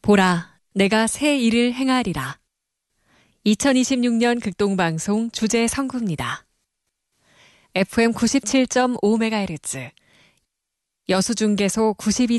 보라, 내가 새 일을 행하리라. 2026년 극동방송 주제 선구입니다. FM 97.5MHz, 여수중계소 92.